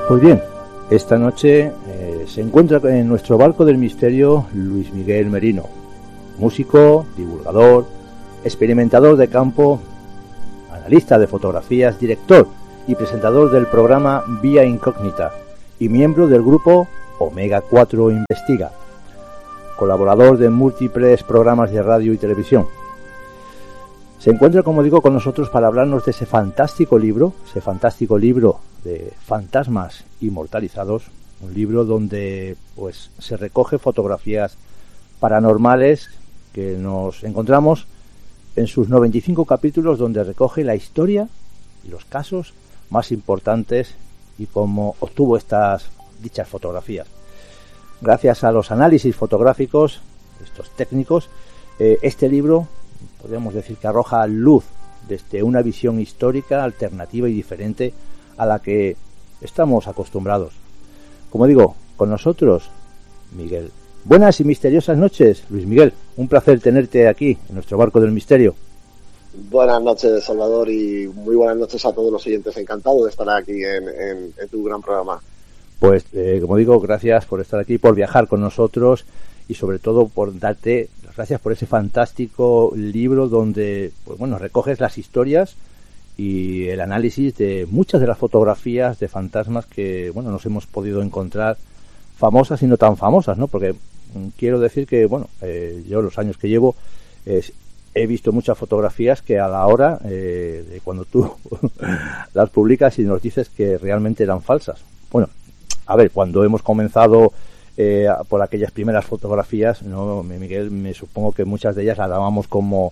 Pues bien, esta noche se encuentra en nuestro barco del misterio Luis Miguel Merino, músico, divulgador, experimentador de campo, analista de fotografías, director y presentador del programa Vía Incógnita y miembro del grupo Omega 4 Investiga, colaborador de múltiples programas de radio y televisión. Se encuentra, como digo, con nosotros para hablarnos de ese fantástico libro de fantasmas inmortalizados, un libro donde pues se recoge fotografías paranormales que nos encontramos en sus 95 capítulos, donde recoge la historia y los casos más importantes y cómo obtuvo dichas fotografías. Gracias a los análisis fotográficos, estos técnicos, este libro podríamos decir que arroja luz desde una visión histórica, alternativa y diferente a la que estamos acostumbrados. Como digo, con nosotros, Miguel. Buenas y misteriosas noches, Luis Miguel. Un placer tenerte aquí, en nuestro barco del misterio. Buenas noches, Salvador, y muy buenas noches a todos los oyentes. Encantado de estar aquí en tu gran programa. Pues, como digo, gracias por estar aquí, por viajar con nosotros y sobre todo por darte las gracias por ese fantástico libro donde, pues bueno, recoges las historias y el análisis de muchas de las fotografías de fantasmas que, bueno, nos hemos podido encontrar, famosas y no tan famosas, ¿no? Porque quiero decir que, bueno, yo los años que llevo he visto muchas fotografías que a la hora de cuando tú las publicas y nos dices que realmente eran falsas. Bueno, a ver, cuando hemos comenzado por aquellas primeras fotografías, no, Miguel, me supongo que muchas de ellas las dábamos como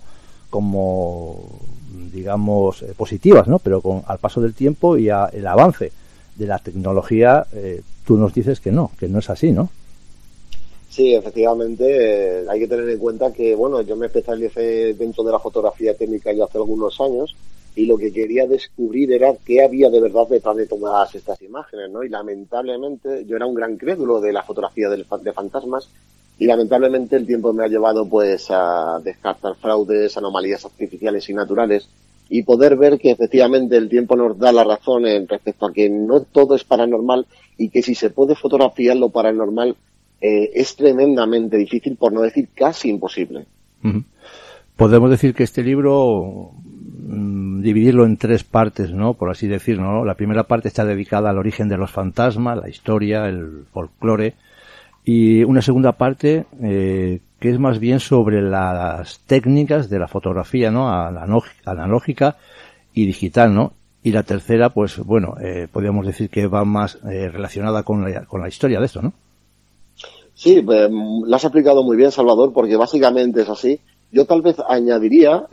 digamos positivas, ¿no? Pero al paso del tiempo y el avance de la tecnología, tú nos dices que no es así, ¿no? Sí, efectivamente, hay que tener en cuenta que, bueno, yo me especialicé dentro de la fotografía técnica ya hace algunos años y lo que quería descubrir era qué había de verdad detrás de todas estas imágenes, ¿no? Y lamentablemente yo era un gran crédulo de la fotografía de fantasmas y lamentablemente el tiempo me ha llevado pues a descartar fraudes, anomalías artificiales y naturales y poder ver que efectivamente el tiempo nos da la razón respecto a que no todo es paranormal y que si se puede fotografiar lo paranormal es tremendamente difícil, por no decir casi imposible. Uh-huh. Podemos decir que este libro dividirlo en tres partes, ¿no? Por así decirlo, ¿no? La primera parte está dedicada al origen de los fantasmas, la historia, el folclore, y una segunda parte que es más bien sobre las técnicas de la fotografía, ¿no? Analógica y digital, ¿no? Y la tercera, pues bueno, podríamos decir que va más relacionada con la historia de esto, ¿no? Sí, lo has explicado muy bien, Salvador, porque básicamente es así. Yo tal vez añadiría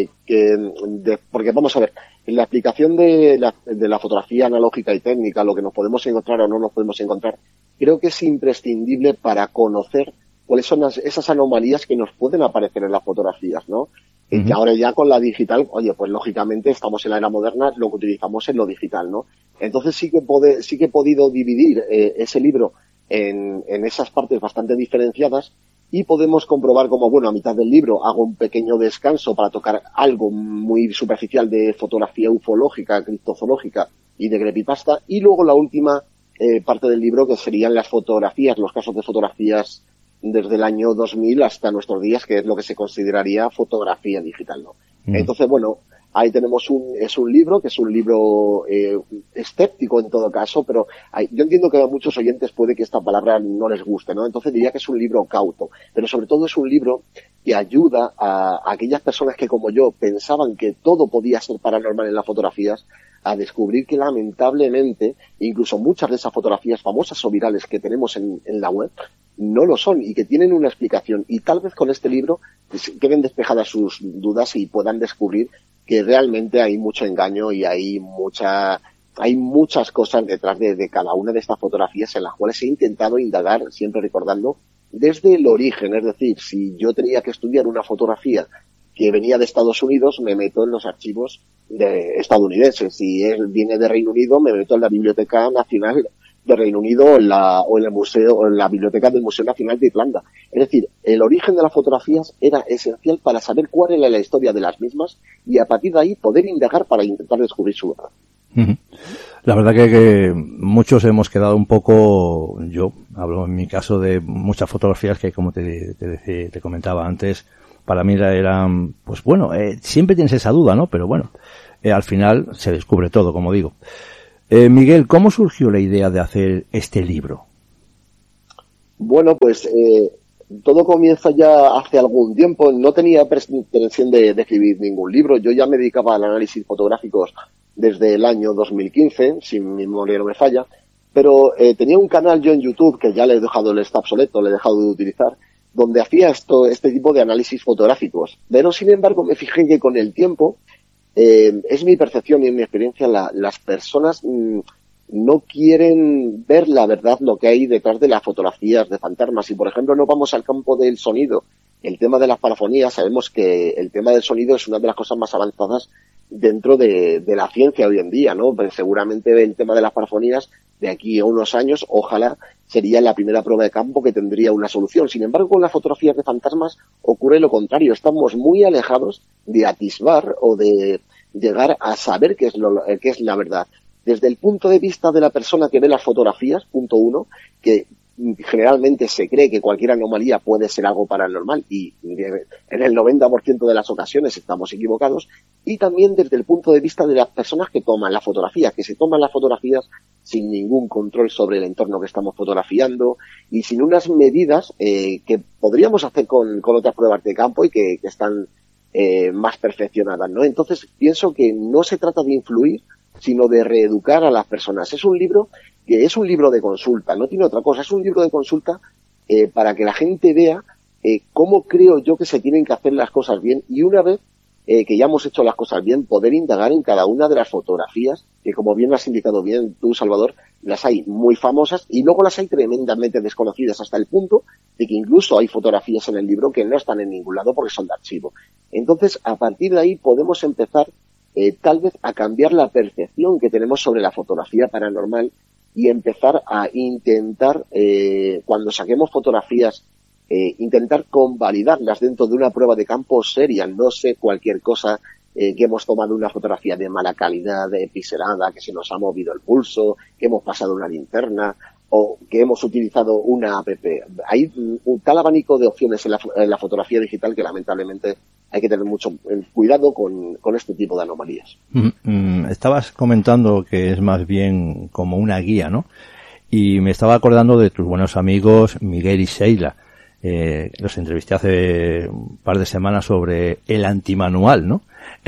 porque vamos a ver, en la explicación de la fotografía analógica y técnica, lo que nos podemos encontrar o no nos podemos encontrar, creo que es imprescindible para conocer cuáles son esas anomalías que nos pueden aparecer en las fotografías, ¿no? Uh-huh. Que ahora ya con la digital, oye, pues lógicamente estamos en la era moderna, lo que utilizamos es lo digital, ¿no? Entonces sí que he podido dividir ese libro en esas partes bastante diferenciadas y podemos comprobar como, bueno, a mitad del libro hago un pequeño descanso para tocar algo muy superficial de fotografía ufológica, criptozoológica y de creepypasta, y luego la última parte del libro que serían las fotografías, los casos de fotografías desde el año 2000 hasta nuestros días, que es lo que se consideraría fotografía digital, ¿no? Entonces, bueno, ahí tenemos un libro que es un libro escéptico en todo caso, pero yo entiendo que a muchos oyentes puede que esta palabra no les guste, ¿no? Entonces diría que es un libro cauto, pero sobre todo es un libro que ayuda a aquellas personas que como yo pensaban que todo podía ser paranormal en las fotografías, a descubrir que lamentablemente incluso muchas de esas fotografías famosas o virales que tenemos en la web no lo son y que tienen una explicación, y tal vez con este libro queden despejadas sus dudas y puedan descubrir que realmente hay mucho engaño y hay muchas cosas detrás de cada una de estas fotografías en las cuales he intentado indagar, siempre recordando, desde el origen. Es decir, si yo tenía que estudiar una fotografía que venía de Estados Unidos, me meto en los archivos estadounidenses. Si viene de Reino Unido, me meto en la Biblioteca Nacional de Reino Unido o en el museo, o en la biblioteca del Museo Nacional de Irlanda. Es decir, el origen de las fotografías era esencial para saber cuál era la historia de las mismas y a partir de ahí poder indagar para intentar descubrir su verdad. La verdad que muchos hemos quedado un poco, yo hablo en mi caso de muchas fotografías que, como te comentaba antes, para mí eran, pues bueno, siempre tienes esa duda, ¿no? Pero bueno, al final se descubre todo, como digo. Miguel, ¿cómo surgió la idea de hacer este libro? Bueno, pues todo comienza ya hace algún tiempo. No tenía intención de escribir ningún libro. Yo ya me dedicaba al análisis fotográficos desde el año 2015, si mi memoria no me falla. Pero tenía un canal yo en YouTube, que ya le he dejado, está obsoleto, le he dejado de utilizar, donde hacía este tipo de análisis fotográficos. Pero, sin embargo, me fijé que con el tiempo, es mi percepción y en mi experiencia, las personas no quieren ver la verdad, lo que hay detrás de las fotografías de fantasmas. Si, por ejemplo, no vamos al campo del sonido, el tema de las parafonías, sabemos que el tema del sonido es una de las cosas más avanzadas dentro de la ciencia hoy en día, ¿no? Pero seguramente el tema de las parafonías, de aquí a unos años, ojalá sería la primera prueba de campo que tendría una solución. Sin embargo, con las fotografías de fantasmas ocurre lo contrario. Estamos muy alejados de atisbar o de llegar a saber qué es la verdad. Desde el punto de vista de la persona que ve las fotografías, punto uno, que generalmente se cree que cualquier anomalía puede ser algo paranormal y en el 90% de las ocasiones estamos equivocados, y también desde el punto de vista de las personas que toman las fotografías, que se toman las fotografías sin ningún control sobre el entorno que estamos fotografiando y sin unas medidas que podríamos hacer con otras pruebas de campo y que están más perfeccionadas, ¿no? Entonces pienso que no se trata de influir, sino de reeducar a las personas. Es un libro que es un libro de consulta, no tiene otra cosa, es un libro de consulta para que la gente vea cómo creo yo que se tienen que hacer las cosas bien, y una vez que ya hemos hecho las cosas bien, poder indagar en cada una de las fotografías, que como bien has indicado bien tú, Salvador, las hay muy famosas y luego las hay tremendamente desconocidas, hasta el punto de que incluso hay fotografías en el libro que no están en ningún lado porque son de archivo. Entonces, a partir de ahí podemos empezar tal vez a cambiar la percepción que tenemos sobre la fotografía paranormal y empezar a intentar, cuando saquemos fotografías, intentar convalidarlas dentro de una prueba de campo seria, no sé, cualquier cosa que hemos tomado una fotografía de mala calidad, de pixelada, que se nos ha movido el pulso, que hemos pasado una linterna o que hemos utilizado una app. Hay un tal abanico de opciones en la fotografía digital que lamentablemente hay que tener mucho cuidado con este tipo de anomalías. Estabas comentando que es más bien como una guía, ¿no? Y me estaba acordando de tus buenos amigos Miguel y Sheila. Los entrevisté hace un par de semanas sobre el antimanual, ¿no?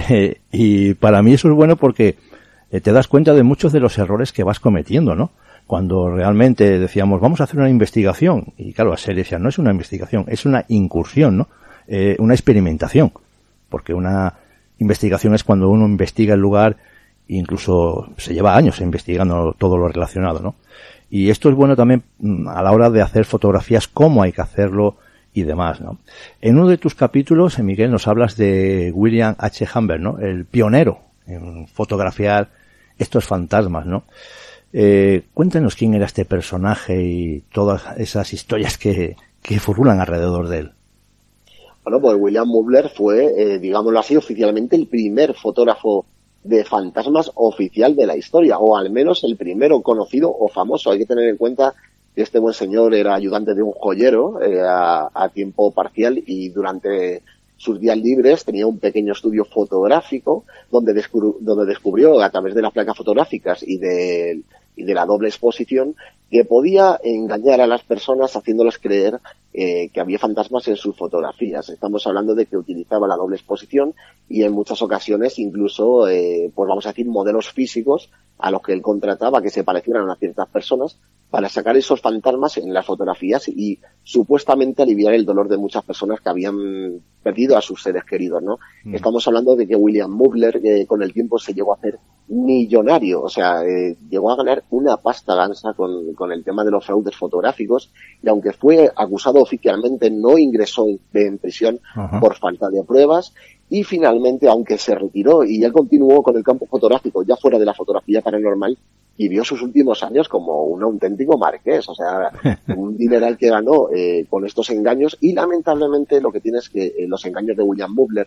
Y para mí eso es bueno porque te das cuenta de muchos de los errores que vas cometiendo, ¿no? Cuando realmente decíamos, vamos a hacer una investigación, y claro, a Sheila decía, no es una investigación, es una incursión, ¿no? Una experimentación, porque una investigación es cuando uno investiga el lugar, incluso se lleva años investigando todo lo relacionado, ¿no? Y esto es bueno también a la hora de hacer fotografías, cómo hay que hacerlo y demás, ¿no? En uno de tus capítulos, Miguel, nos hablas de William H. Humbert, ¿no? El pionero en fotografiar estos fantasmas, ¿no? Cuéntanos quién era este personaje y todas esas historias que furbulan alrededor de él. Bueno, pues William Mubler fue, digámoslo así, oficialmente el primer fotógrafo de fantasmas oficial de la historia, o al menos el primero conocido o famoso. Hay que tener en cuenta que este buen señor era ayudante de un joyero a tiempo parcial, y durante sus días libres tenía un pequeño estudio fotográfico donde descubrió a través de las placas fotográficas y de la doble exposición que podía engañar a las personas haciéndoles creer que había fantasmas en sus fotografías. Estamos hablando de que utilizaba la doble exposición y en muchas ocasiones incluso, pues vamos a decir, modelos físicos a los que él contrataba que se parecieran a ciertas personas para sacar esos fantasmas en las fotografías y supuestamente aliviar el dolor de muchas personas que habían perdido a sus seres queridos, ¿no? Estamos hablando de que William Mubler con el tiempo se llegó a hacer millonario, o sea, llegó a ganar una pasta gansa con el tema de los fraudes fotográficos, y aunque fue acusado oficialmente, no ingresó en prisión por falta de pruebas, y finalmente, aunque se retiró y él continuó con el campo fotográfico ya fuera de la fotografía paranormal, y vio sus últimos años como un auténtico marqués, o sea, un dineral que ganó con estos engaños, y lamentablemente lo que tiene es que los engaños de William Mubler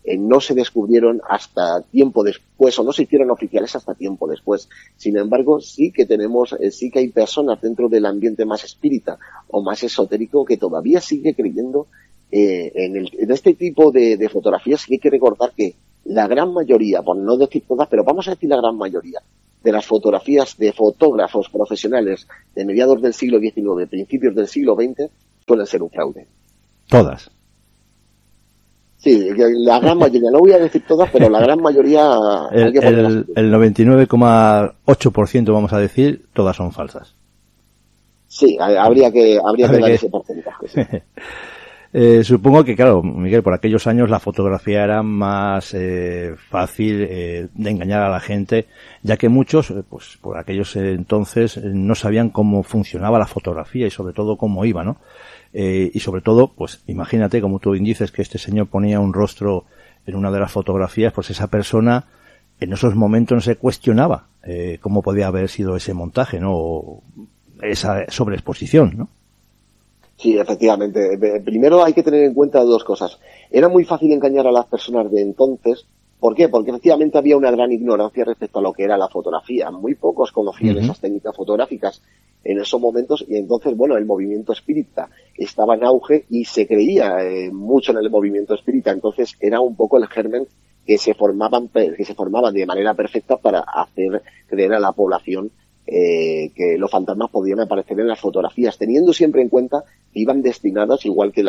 no se descubrieron hasta tiempo después, o no se hicieron oficiales hasta tiempo después. Sin embargo, sí que sí que hay personas dentro del ambiente más espírita o más esotérico que todavía sigue creyendo en este tipo de fotografías. Y hay que recordar que la gran mayoría, por no decir todas, pero vamos a decir la gran mayoría de las fotografías de fotógrafos profesionales de mediados del siglo XIX, principios del siglo XX, suelen ser un fraude. Todas. Sí, la gran mayoría, no voy a decir todas, pero la gran mayoría... El 99,8%, vamos a decir, todas son falsas. Sí, habría que dar ese porcentaje. Sí. Supongo que, claro, Miguel, por aquellos años la fotografía era más fácil de engañar a la gente, ya que muchos, pues por aquellos entonces, no sabían cómo funcionaba la fotografía y sobre todo cómo iba, ¿no? Y sobre todo, pues imagínate, como tú bien dices, que este señor ponía un rostro en una de las fotografías, pues esa persona en esos momentos no se cuestionaba cómo podía haber sido ese montaje, ¿no? O esa sobreexposición, ¿no? Sí, efectivamente. Primero hay que tener en cuenta dos cosas. Era muy fácil engañar a las personas de entonces. ¿Por qué? Porque efectivamente había una gran ignorancia respecto a lo que era la fotografía. Muy pocos conocían esas técnicas fotográficas en esos momentos, y entonces, bueno, el movimiento espírita estaba en auge y se creía mucho en el movimiento espírita. Entonces era un poco el germen que se formaban de manera perfecta para hacer creer a la población que los fantasmas podían aparecer en las fotografías, teniendo siempre en cuenta que iban destinadas, igual que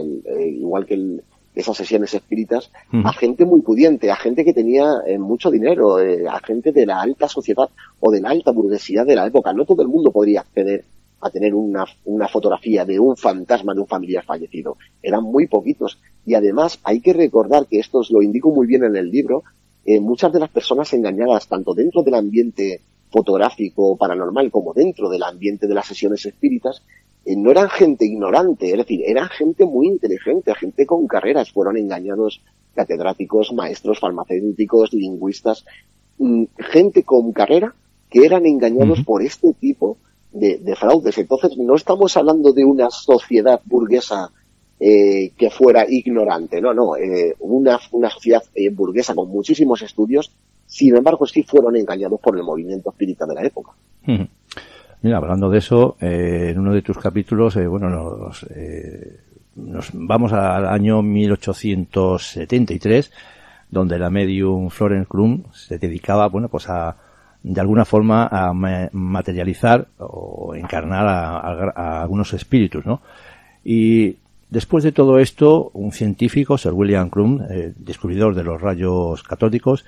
esas sesiones espíritas, a gente muy pudiente, a gente que tenía mucho dinero, a gente de la alta sociedad o de la alta burguesía de la época. No todo el mundo podría acceder a tener una fotografía de un fantasma de un familiar fallecido. Eran muy poquitos. Y además hay que recordar, que esto os lo indico muy bien en el libro, muchas de las personas engañadas, tanto dentro del ambiente fotográfico paranormal como dentro del ambiente de las sesiones espíritas, no eran gente ignorante, es decir, eran gente muy inteligente, gente con carreras. Fueron engañados catedráticos, maestros, farmacéuticos, lingüistas, gente con carrera que eran engañados por este tipo de fraudes. Entonces no estamos hablando de una sociedad burguesa que fuera ignorante, no, una sociedad burguesa con muchísimos estudios. Sin embargo, sí fueron engañados por el movimiento espírita de la época. Mira, hablando de eso, en uno de tus capítulos, nos vamos al año 1873, donde la medium Florence Krum se dedicaba, bueno, pues de alguna forma a materializar o encarnar a algunos espíritus, ¿no? Y después de todo esto, un científico, Sir William Krum, descubridor de los rayos catódicos,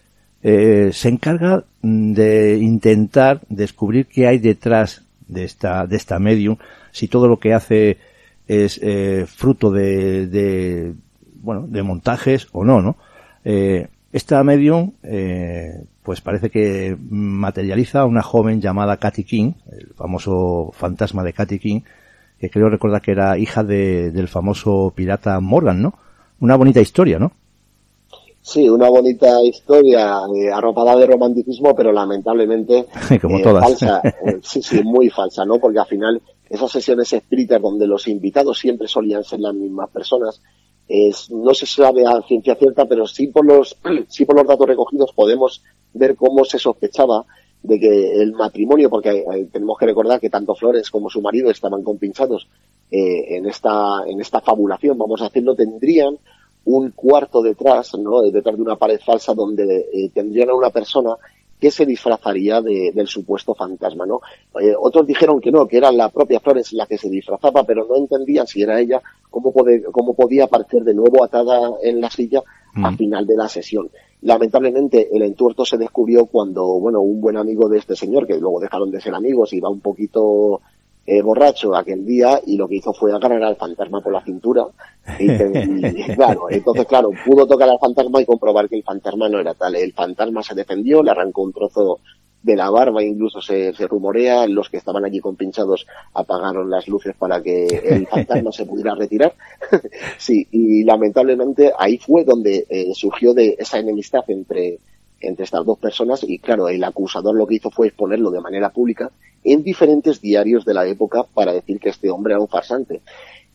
se encarga de intentar descubrir qué hay detrás de esta medium, si todo lo que hace es fruto de montajes o no. Esta medium pues parece que materializa a una joven llamada Katy King, el famoso fantasma de Katy King, que creo recordar que era hija del famoso pirata Morgan, ¿no? Una bonita historia, ¿no? Sí, una bonita historia arropada de romanticismo, pero lamentablemente como todas. Falsa. Sí, muy falsa, ¿no? Porque al final esas sesiones espíritas donde los invitados siempre solían ser las mismas personas, no se sabe a ciencia cierta, pero sí por los datos recogidos podemos ver cómo se sospechaba de que el matrimonio, porque tenemos que recordar que tanto Flores como su marido estaban compinchados en esta fabulación, vamos a decirlo, tendrían un cuarto detrás, ¿no? Detrás de una pared falsa donde tendrían a una persona que se disfrazaría del supuesto fantasma, ¿no? Otros dijeron que no, que era la propia Flores la que se disfrazaba, pero no entendían si era ella, cómo podía aparecer de nuevo atada en la silla al final de la sesión. Lamentablemente el entuerto se descubrió cuando, un buen amigo de este señor, que luego dejaron de ser amigos, iba un poquito borracho aquel día, y lo que hizo fue agarrar al fantasma por la cintura y entonces pudo tocar al fantasma y comprobar que el fantasma no era tal. El fantasma se defendió, le arrancó un trozo de la barba, incluso se rumorea, los que estaban allí compinchados apagaron las luces para que el fantasma se pudiera retirar. Sí, y lamentablemente ahí fue donde surgió de esa enemistad entre estas dos personas, y claro, el acusador lo que hizo fue exponerlo de manera pública en diferentes diarios de la época para decir que este hombre era un farsante.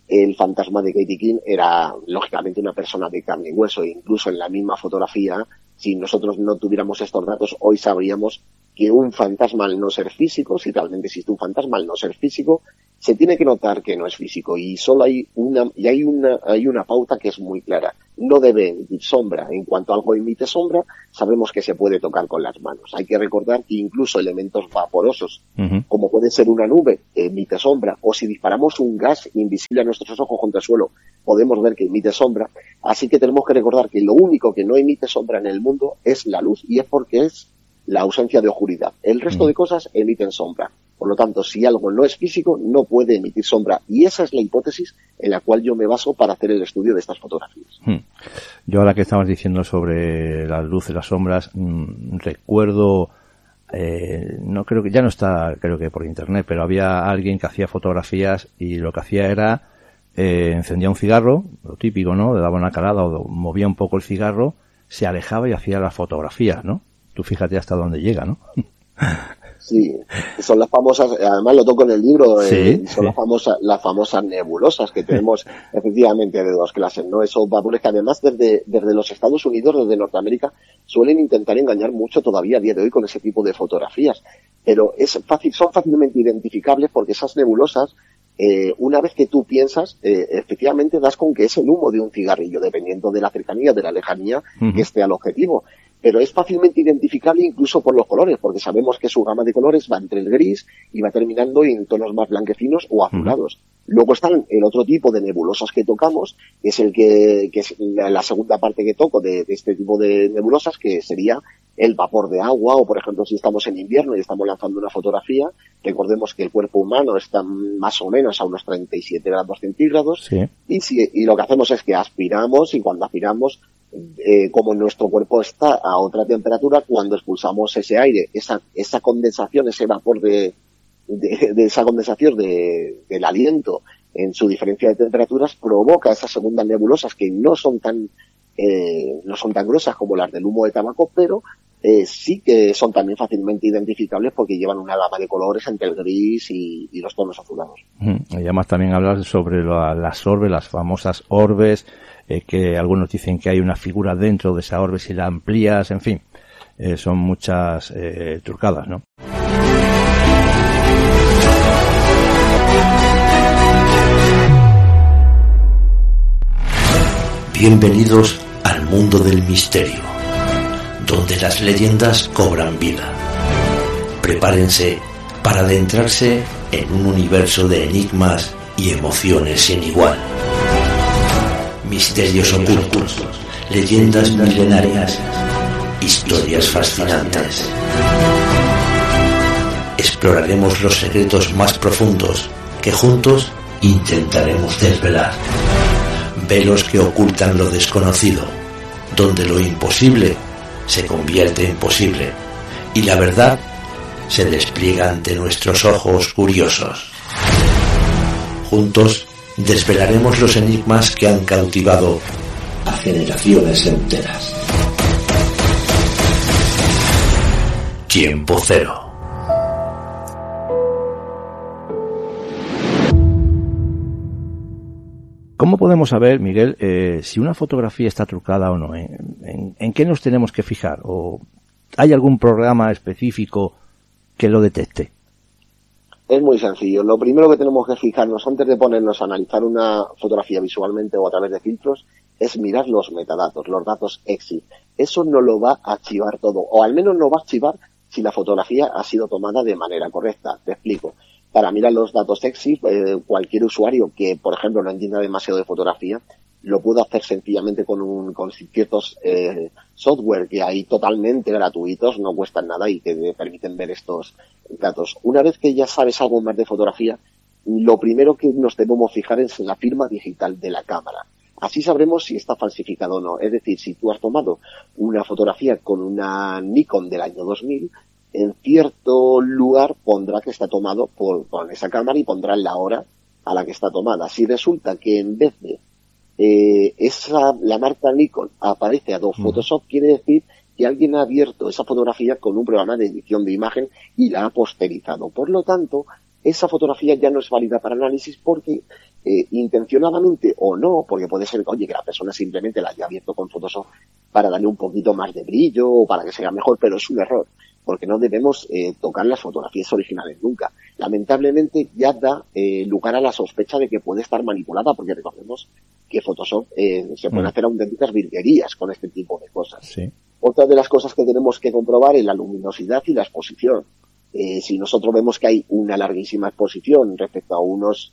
el fantasma de Katie King era lógicamente una persona de carne y hueso, e incluso en la misma fotografía, si nosotros no tuviéramos estos datos, hoy sabríamos que un fantasma al no ser físico, si realmente existe un fantasma al no ser físico, se tiene que notar que no es físico, y solo hay una pauta que es muy clara. No debe emitir sombra. En cuanto algo emite sombra, sabemos que se puede tocar con las manos. Hay que recordar que incluso elementos vaporosos, como puede ser una nube, emite sombra, o si disparamos un gas invisible a nuestros ojos contra el suelo, podemos ver que emite sombra. Así que tenemos que recordar que lo único que no emite sombra en el mundo es la luz, y es porque es la ausencia de oscuridad. El resto de cosas emiten sombra. Por lo tanto, si algo no es físico, no puede emitir sombra. Y esa es la hipótesis en la cual yo me baso para hacer el estudio de estas fotografías. Yo ahora que estabas diciendo sobre las luces, las sombras, recuerdo, no creo que, ya no está, creo que por internet, pero había alguien que hacía fotografías y lo que hacía era, encendía un cigarro, lo típico, ¿no? Le daba una calada o movía un poco el cigarro, se alejaba y hacía las fotografías, ¿no? Tú fíjate hasta dónde llega, ¿no? Sí, son las famosas, además lo toco en el libro, sí, son las famosas nebulosas que tenemos efectivamente de dos clases, ¿no? Esos vapores que además desde los Estados Unidos, desde Norteamérica, suelen intentar engañar mucho todavía a día de hoy con ese tipo de fotografías. Pero son fácilmente identificables porque esas nebulosas, una vez que tú piensas, efectivamente das con que es el humo de un cigarrillo, dependiendo de la cercanía, de la lejanía que esté al objetivo. Pero es fácilmente identificable incluso por los colores, porque sabemos que su gama de colores va entre el gris y va terminando en tonos más blanquecinos o azulados. Luego están el otro tipo de nebulosas que tocamos, que es que es la segunda parte que toco de este tipo de nebulosas, que sería el vapor de agua, o por ejemplo si estamos en invierno y estamos lanzando una fotografía, recordemos que el cuerpo humano está más o menos a unos 37 grados centígrados, sí. y lo que hacemos es que aspiramos, y cuando aspiramos, como nuestro cuerpo está a otra temperatura, cuando expulsamos ese aire, esa condensación, ese vapor de esa condensación del aliento en su diferencia de temperaturas, provoca esas segundas nebulosas que no son tan gruesas como las del humo de tabaco, pero sí que son también fácilmente identificables porque llevan una gama de colores entre el gris y los tonos azulados. Y además también hablas sobre las orbes, las famosas orbes, que algunos dicen que hay una figura dentro de esa orbe si la amplías, en fin, son muchas trucadas, ¿no? Bienvenidos al mundo del misterio, donde las leyendas cobran vida. Prepárense para adentrarse en un universo de enigmas y emociones sin igual. Misterios ocultos, leyendas milenarias, historias fascinantes. Exploraremos los secretos más profundos que juntos intentaremos desvelar. Velos que ocultan lo desconocido, donde lo imposible se convierte en posible y la verdad se despliega ante nuestros ojos curiosos. Juntos desvelaremos los enigmas que han cautivado a generaciones enteras. Tiempo cero. ¿Cómo podemos saber, Miguel, si una fotografía está trucada o no? ¿En qué nos tenemos que fijar? ¿O hay algún programa específico que lo detecte? Es muy sencillo. Lo primero que tenemos que fijarnos antes de ponernos a analizar una fotografía visualmente o a través de filtros es mirar los metadatos, los datos EXIF. Eso no lo va a archivar todo, o al menos no va a archivar si la fotografía ha sido tomada de manera correcta. Te explico. Para mirar los datos EXIF, cualquier usuario que, por ejemplo, no entienda demasiado de fotografía, lo puede hacer sencillamente con ciertos software que hay totalmente gratuitos, no cuestan nada y que te permiten ver estos datos. Una vez que ya sabes algo más de fotografía, lo primero que nos debemos fijar es en la firma digital de la cámara. Así sabremos si está falsificado o no. Es decir, si tú has tomado una fotografía con una Nikon del año 2000, en cierto lugar pondrá que está tomado con esa cámara y pondrá la hora a la que está tomada. Si resulta que en vez de la marca Nikon aparece Adobe Photoshop, quiere decir que alguien ha abierto esa fotografía con un programa de edición de imagen y la ha posterizado. Por lo tanto, esa fotografía ya no es válida para análisis porque intencionadamente o no, porque puede ser que, oye, que la persona simplemente la haya abierto con Photoshop para darle un poquito más de brillo o para que sea mejor, pero es un error, porque no debemos tocar las fotografías originales nunca. Lamentablemente ya da lugar a la sospecha de que puede estar manipulada, porque recordemos que Photoshop se pueden hacer auténticas virguerías con este tipo de cosas. Sí. Otra de las cosas que tenemos que comprobar es la luminosidad y la exposición. Si nosotros vemos que hay una larguísima exposición respecto a unos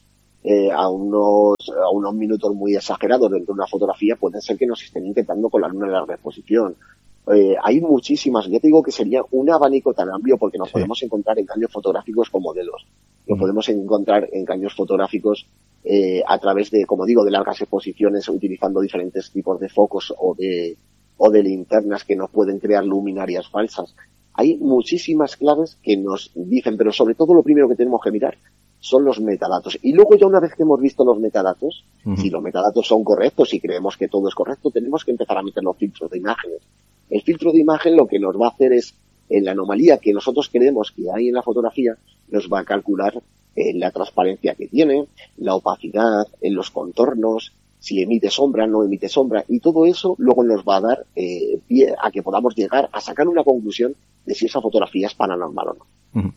minutos muy exagerados dentro de una fotografía, puede ser que nos estén intentando colar una larga exposición. Hay muchísimas, ya te digo que sería un abanico tan amplio, porque nos podemos encontrar engaños fotográficos con modelos, nos podemos encontrar engaños fotográficos a través de, como digo, de largas exposiciones utilizando diferentes tipos de focos o de linternas que nos pueden crear luminarias falsas. Hay muchísimas claves que nos dicen, pero sobre todo lo primero que tenemos que mirar son los metadatos. Y luego ya una vez que hemos visto los metadatos, si los metadatos son correctos y creemos que todo es correcto, tenemos que empezar a meter los filtros de imágenes. El filtro de imagen lo que nos va a hacer es, en la anomalía que nosotros creemos que hay en la fotografía, nos va a calcular la transparencia que tiene, la opacidad, en los contornos, si emite sombra, no emite sombra, y todo eso luego nos va a dar pie a que podamos llegar a sacar una conclusión de si esa fotografía es paranormal o no.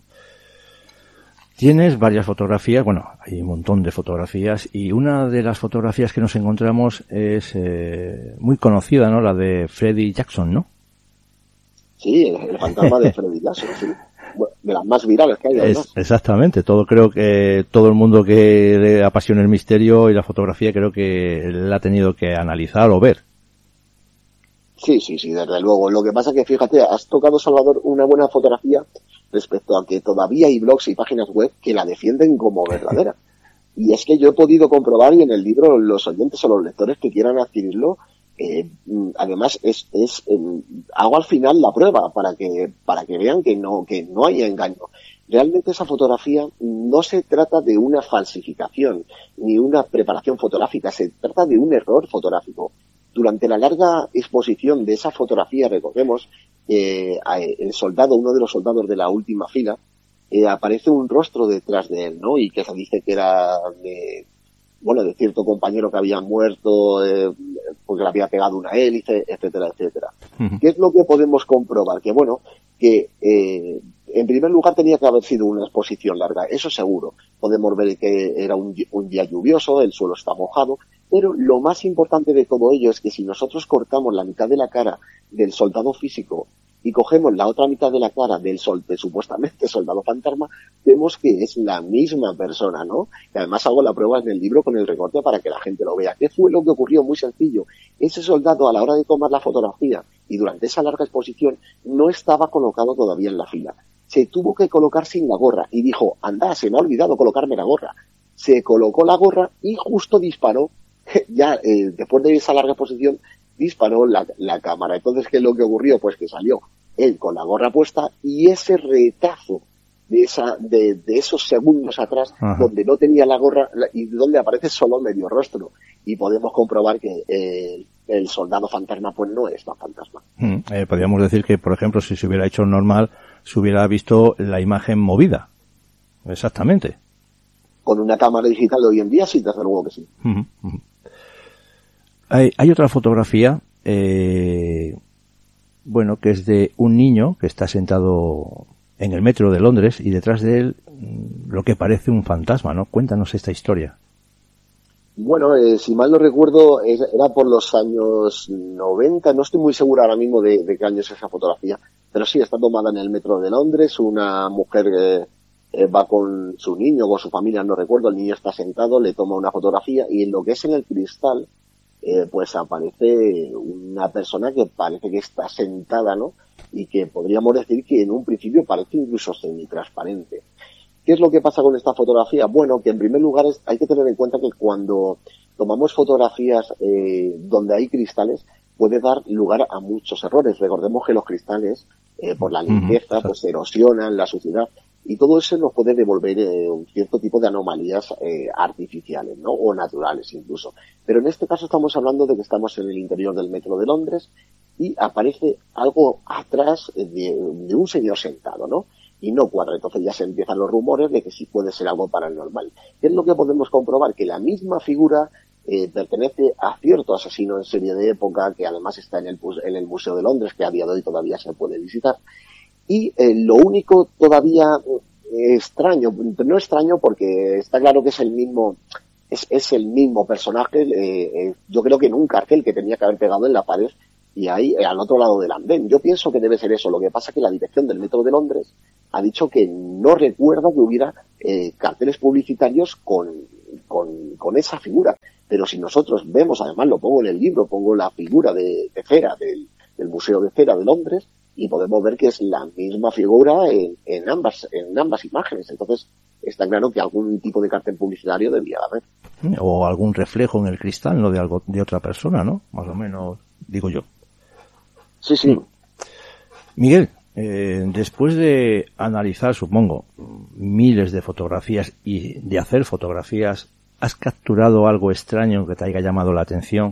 Tienes varias fotografías, bueno, hay un montón de fotografías, y una de las fotografías que nos encontramos es muy conocida, ¿no? La de Freddie Jackson, ¿no? Sí, el fantasma de Freddie Jackson, sí. Bueno, de las más virales que hay. Exactamente, creo que todo el mundo que le apasiona el misterio y la fotografía creo que la ha tenido que analizar o ver. Sí, desde luego. Lo que pasa es que, fíjate, has tocado, Salvador, una buena fotografía respecto a que todavía hay blogs y páginas web que la defienden como verdadera. Y es que yo he podido comprobar, y en el libro los oyentes o los lectores que quieran adquirirlo, además hago al final la prueba para que vean que no hay engaño. Realmente esa fotografía no se trata de una falsificación ni una preparación fotográfica, se trata de un error fotográfico. Durante la larga exposición de esa fotografía, recordemos, el soldado, uno de los soldados de la última fila, aparece un rostro detrás de él, ¿no? Y que se dice que era de cierto compañero que había muerto porque le había pegado una hélice, etcétera, etcétera. ¿Qué es lo que podemos comprobar? Que en primer lugar tenía que haber sido una exposición larga, eso seguro. Podemos ver que era un día lluvioso, el suelo está mojado, pero lo más importante de todo ello es que si nosotros cortamos la mitad de la cara del soldado físico y cogemos la otra mitad de la cara del supuestamente soldado fantasma, vemos que es la misma persona, ¿no? Y además hago la prueba en el libro con el recorte para que la gente lo vea. ¿Qué fue lo que ocurrió? Muy sencillo. Ese soldado, a la hora de tomar la fotografía y durante esa larga exposición, no estaba colocado todavía en la fila. Se tuvo que colocar sin la gorra y dijo, anda, se me ha olvidado colocarme la gorra. Se colocó la gorra y justo disparó, ya después de esa larga exposición, disparó la cámara. Entonces, ¿qué es lo que ocurrió? Pues que salió él con la gorra puesta y ese retazo de esos segundos atrás, donde no tenía la gorra y donde aparece solo medio rostro. Y podemos comprobar que el soldado fantasma pues no es tan fantasma. Podríamos decir que, por ejemplo, si se hubiera hecho normal, se hubiera visto la imagen movida. Exactamente. Con una cámara digital de hoy en día, sí, desde luego que sí. Hay otra fotografía, que es de un niño que está sentado en el metro de Londres y detrás de él lo que parece un fantasma, ¿no? Cuéntanos esta historia. Bueno, si mal no recuerdo, era por los años 90, no estoy muy seguro ahora mismo de qué año es esa fotografía, pero sí, está tomada en el metro de Londres, una mujer va con su niño, con su familia, no recuerdo, el niño está sentado, le toma una fotografía y en lo que es en el cristal, pues aparece una persona que parece que está sentada, ¿no? Y que podríamos decir que en un principio parece incluso semitransparente. ¿Qué es lo que pasa con esta fotografía? Bueno, que en primer lugar hay que tener en cuenta que cuando tomamos fotografías donde hay cristales, puede dar lugar a muchos errores. Recordemos que los cristales, por la limpieza, pues erosionan la suciedad. Y todo eso nos puede devolver un cierto tipo de anomalías artificiales, ¿no? O naturales incluso. Pero en este caso estamos hablando de que estamos en el interior del metro de Londres y aparece algo atrás de un señor sentado, ¿no? y no cuadra. Entonces ya se empiezan los rumores de que sí puede ser algo paranormal. ¿Qué es lo que podemos comprobar? Que la misma figura pertenece a cierto asesino en serie de época, que además está en el Museo de Londres, que a día de hoy todavía se puede visitar. Y lo único todavía extraño, no extraño porque está claro que es el mismo personaje, yo creo que en un cartel que tenía que haber pegado en la pared y ahí al otro lado del andén. Yo pienso que debe ser eso. Lo que pasa es que la dirección del Metro de Londres ha dicho que no recuerda que hubiera carteles publicitarios con esa figura. Pero si nosotros vemos, además lo pongo en el libro, pongo la figura de cera del Museo de Cera de Londres, y podemos ver que es la misma figura en ambas imágenes. Entonces está claro que algún tipo de cartel publicitario debía haber. O algún reflejo en el cristal, no de otra persona, ¿no? Más o menos, digo yo. Sí, sí. Miguel, después de analizar, supongo, miles de fotografías y de hacer fotografías, ¿has capturado algo extraño que te haya llamado la atención?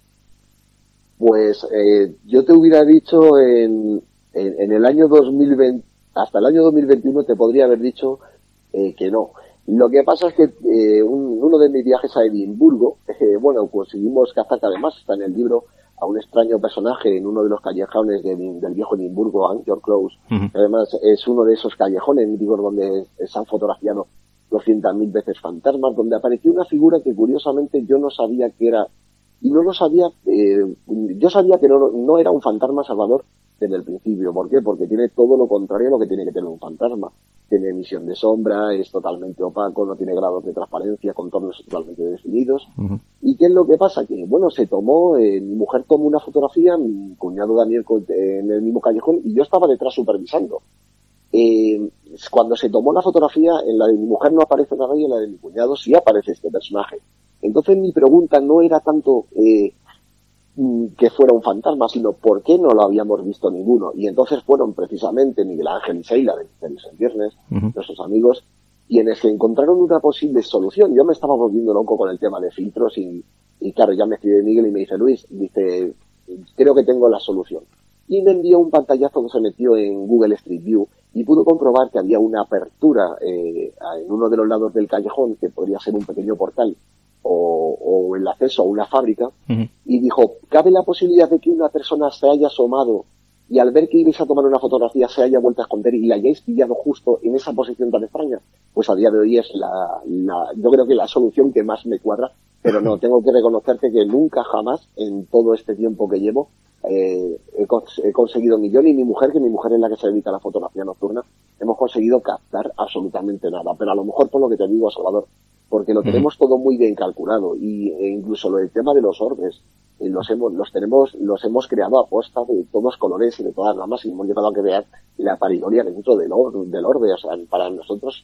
Pues yo te hubiera dicho en el año 2020, hasta el año 2021 te podría haber dicho que no. Lo que pasa es que uno de mis viajes a Edimburgo, conseguimos cazar, que además está en el libro, a un extraño personaje en uno de los callejones del viejo Edimburgo, York Close. Uh-huh. Además es uno de esos callejones míticos donde se han fotografiado 200.000 veces fantasmas, donde apareció una figura que curiosamente yo no sabía que era, y no lo sabía, yo sabía que no era un fantasma, Salvador, desde el principio. ¿Por qué? Porque tiene todo lo contrario a lo que tiene que tener un fantasma. Tiene emisión de sombra, es totalmente opaco, no tiene grados de transparencia, contornos totalmente definidos. Uh-huh. ¿Y qué es lo que pasa? Que, mi mujer tomó una fotografía, mi cuñado Daniel en el mismo callejón, y yo estaba detrás supervisando. Cuando se tomó la fotografía, en la de mi mujer no aparece nada y en la de mi cuñado sí aparece este personaje. Entonces mi pregunta no era tanto que fuera un fantasma, sino por qué no lo habíamos visto ninguno. Y entonces fueron precisamente Miguel Ángel y Sheila de el Viernes, uh-huh, nuestros amigos, quienes encontraron una posible solución. Yo me estaba volviendo loco con el tema de filtros y claro, ya me escribe Miguel y me dice, Luis, creo que tengo la solución. Y me envió un pantallazo que se metió en Google Street View y pudo comprobar que había una apertura en uno de los lados del callejón, que podría ser un pequeño portal o el acceso a una fábrica, uh-huh, y dijo, ¿cabe la posibilidad de que una persona se haya asomado y al ver que ibais a tomar una fotografía se haya vuelto a esconder y la hayáis pillado justo en esa posición tan extraña? Pues a día de hoy es yo creo que la solución que más me cuadra, pero no, tengo que reconocerte que nunca jamás en todo este tiempo que llevo he conseguido, ni yo ni mi mujer, que mi mujer es la que se dedica a la fotografía nocturna, hemos conseguido captar absolutamente nada. Pero a lo mejor por lo que te digo, Salvador, porque lo tenemos todo muy bien calculado, e incluso lo del tema de los orbes los hemos creado a posta de todos colores y de todas ramas, y hemos llegado a crear la paridoria dentro del orbe. O sea, para nosotros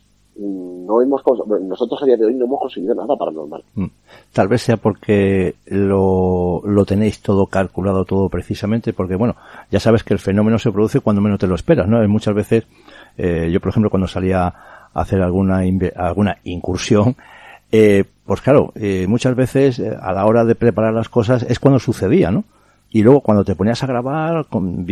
nosotros a día de hoy no hemos conseguido nada paranormal. Tal vez sea porque lo tenéis todo calculado, todo precisamente, porque ya sabes que el fenómeno se produce cuando menos te lo esperas, ¿no? Muchas veces, yo por ejemplo cuando salía a hacer alguna incursión, pues claro, muchas veces a la hora de preparar las cosas es cuando sucedía, ¿no? Y luego cuando te ponías a grabar, con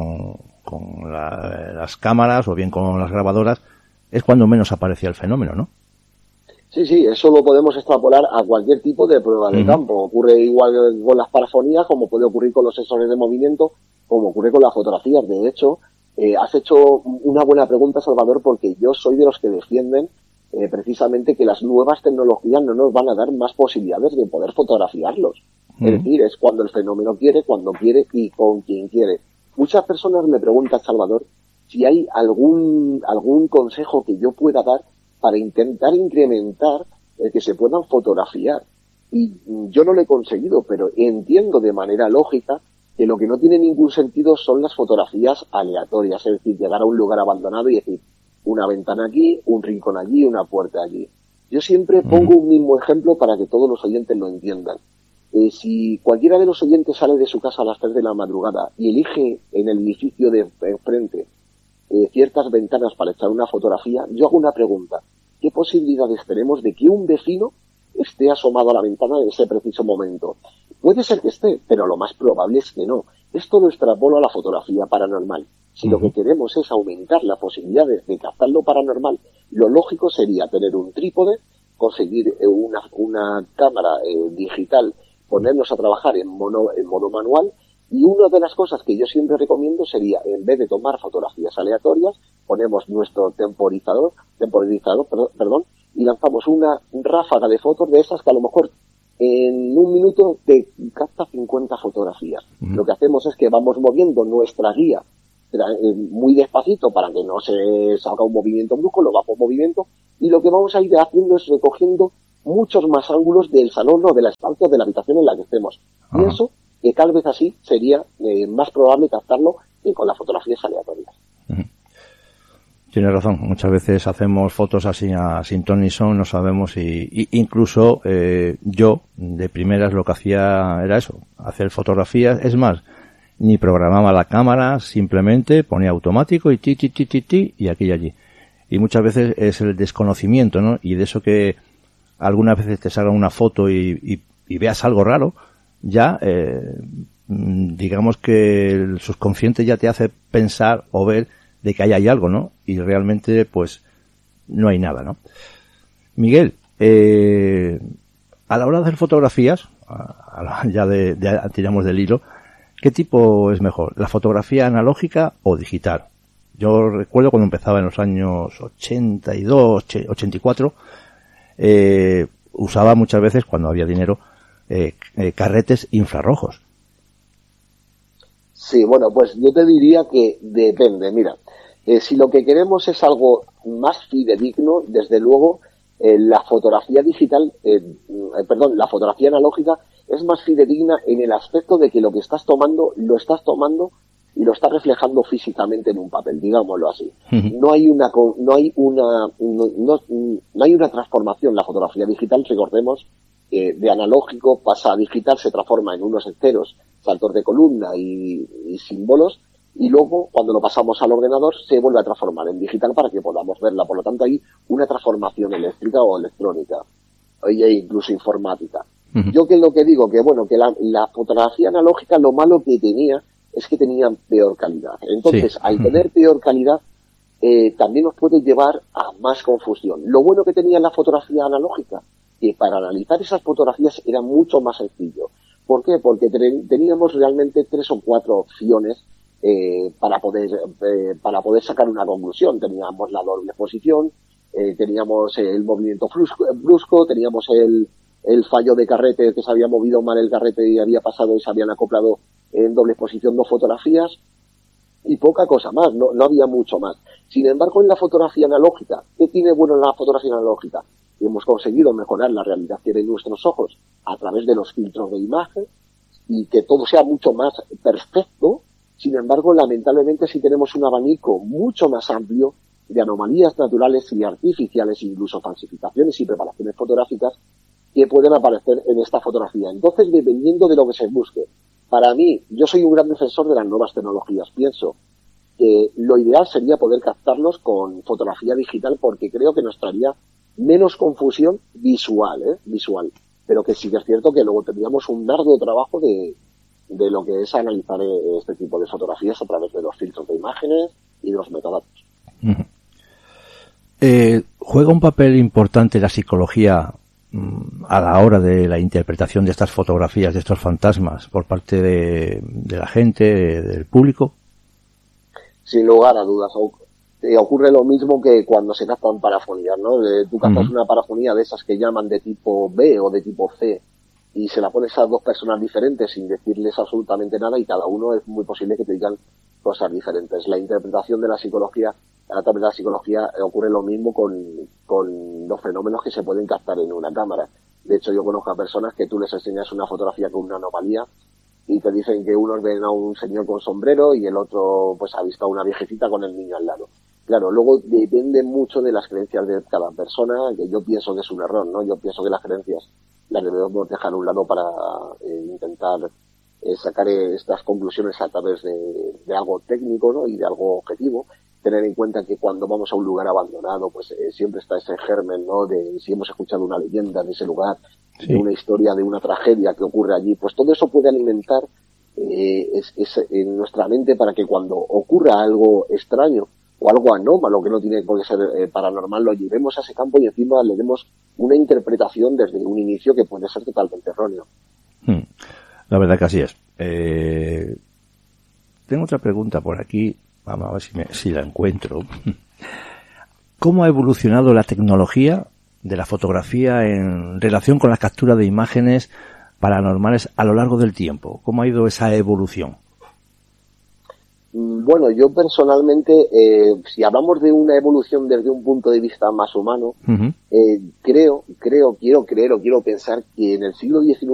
las cámaras o bien con las grabadoras, es cuando menos aparecía el fenómeno, ¿no? Sí, eso lo podemos extrapolar a cualquier tipo de prueba de campo. Ocurre igual con las parafonías, como puede ocurrir con los sensores de movimiento, como ocurre con las fotografías. De hecho, has hecho una buena pregunta, Salvador, porque yo soy de los que defienden precisamente que las nuevas tecnologías no nos van a dar más posibilidades de poder fotografiarlos. Es decir, es cuando el fenómeno quiere, cuando quiere y con quien quiere. Muchas personas me preguntan, Salvador, si hay algún consejo que yo pueda dar para intentar incrementar el que se puedan fotografiar. Y yo no lo he conseguido, pero entiendo de manera lógica que lo que no tiene ningún sentido son las fotografías aleatorias, es decir, llegar a un lugar abandonado y decir, una ventana aquí, un rincón allí, una puerta allí. Yo siempre pongo un mismo ejemplo para que todos los oyentes lo entiendan. Si cualquiera de los oyentes sale de su casa a las 3 de la madrugada y elige en el edificio de enfrente ciertas ventanas para echar una fotografía, yo hago una pregunta. ¿Qué posibilidades tenemos de que un vecino esté asomado a la ventana en ese preciso momento? Puede ser que esté, pero lo más probable es que no. Esto lo extrapolo a la fotografía paranormal. Si lo que queremos es aumentar las posibilidades de captar lo paranormal, lo lógico sería tener un trípode, conseguir una cámara digital, ponernos a trabajar en modo manual, y una de las cosas que yo siempre recomiendo sería, en vez de tomar fotografías aleatorias, ponemos nuestro temporizador, y lanzamos una ráfaga de fotos de esas que a lo mejor en un minuto te capta 50 fotografías. Lo que hacemos es que vamos moviendo nuestra guía muy despacito para que no se salga un movimiento brusco, lo vamos movimiento, y lo que vamos a ir haciendo es recogiendo muchos más ángulos del salón o de la estancia o de la habitación en la que estemos. Pienso que tal vez así sería más probable captarlo que con las fotografías aleatorias. Tienes razón, muchas veces hacemos fotos así sin ton ni son, no sabemos, y incluso yo de primeras lo que hacía era eso, hacer fotografías, es más, ni programaba la cámara, simplemente ponía automático y y aquí y allí. Y muchas veces es el desconocimiento, ¿no? Y de eso que algunas veces te salga una foto y veas algo raro, ya digamos que el subconsciente ya te hace pensar o ver de que ahí hay algo, ¿no? Y realmente pues no hay nada, ¿no? Miguel, a la hora de hacer fotografías, ya tiramos del hilo, ¿qué tipo es mejor? ¿La fotografía analógica o digital? Yo recuerdo cuando empezaba en los años 82, 84, usaba muchas veces, cuando había dinero, carretes infrarrojos. Sí, bueno, pues yo te diría que depende. Mira, si lo que queremos es algo más fidedigno, desde luego, la fotografía digital, la fotografía analógica es más fidedigna en el aspecto de que lo que estás tomando y lo estás reflejando físicamente en un papel, digámoslo así. No hay una transformación. La fotografía digital, recordemos, de analógico pasa a digital, se transforma en unos enteros, saltos de columna y símbolos, y luego cuando lo pasamos al ordenador se vuelve a transformar en digital para que podamos verla. Por lo tanto, hay una transformación eléctrica o electrónica, e incluso informática. Yo que lo que digo, que bueno, que la fotografía analógica, lo malo que tenía es que tenía peor calidad. Entonces, al tener peor calidad, también nos puede llevar a más confusión. Lo bueno que tenía la fotografía analógica, que para analizar esas fotografías era mucho más sencillo. ¿Por qué? Porque teníamos realmente 3 o 4 opciones para poder sacar una conclusión. Teníamos la doble exposición, teníamos el movimiento brusco, teníamos el fallo de carrete, que se había movido mal el carrete y había pasado y se habían acoplado en doble exposición 2 fotografías, y poca cosa más, no había mucho más. Sin embargo, en la fotografía analógica, ¿qué tiene bueno la fotografía analógica? Hemos conseguido mejorar la realidad que ven nuestros ojos a través de los filtros de imagen y que todo sea mucho más perfecto. Sin embargo, lamentablemente sí tenemos un abanico mucho más amplio de anomalías naturales y artificiales, incluso falsificaciones y preparaciones fotográficas que pueden aparecer en esta fotografía. Entonces, dependiendo de lo que se busque, para mí, yo soy un gran defensor de las nuevas tecnologías. Pienso que lo ideal sería poder captarlos con fotografía digital, porque creo que nos traería menos confusión visual, pero que sí que es cierto que luego tendríamos un arduo trabajo de lo que es analizar este tipo de fotografías a través de los filtros de imágenes y de los metadatos. ¿Juega un papel importante la psicología a la hora de la interpretación de estas fotografías, de estos fantasmas, por parte de la gente, del público? Sin lugar a dudas. Ocurre lo mismo que cuando se captan parafonías, ¿no? Tú captas una parafonía de esas que llaman de tipo B o de tipo C y se la pones a 2 personas diferentes sin decirles absolutamente nada, y cada uno es muy posible que te digan cosas diferentes. La interpretación de la psicología, a través de la psicología, ocurre lo mismo con los fenómenos que se pueden captar en una cámara. De hecho, yo conozco a personas que tú les enseñas una fotografía con una anomalía y te dicen que unos ven a un señor con sombrero y el otro pues ha visto a una viejecita con el niño al lado. Claro, luego depende mucho de las creencias de cada persona, que yo pienso que es un error, ¿no? Yo pienso que las creencias las debemos dejar a un lado para intentar sacar estas conclusiones a través de algo técnico, ¿no? Y de algo objetivo. Tener en cuenta que cuando vamos a un lugar abandonado, pues siempre está ese germen, ¿no? De si hemos escuchado una leyenda de ese lugar, de una historia, de una tragedia que ocurre allí, pues todo eso puede alimentar en nuestra mente para que cuando ocurra algo extraño o algo anómalo que no tiene por qué ser paranormal, lo llevemos a ese campo y encima le demos una interpretación desde un inicio que puede ser totalmente erróneo. La verdad que así es. Tengo otra pregunta por aquí, vamos a ver si la encuentro. ¿Cómo ha evolucionado la tecnología de la fotografía en relación con la captura de imágenes paranormales a lo largo del tiempo? ¿Cómo ha ido esa evolución? Bueno, yo personalmente, si hablamos de una evolución desde un punto de vista más humano, quiero pensar que en el siglo XIX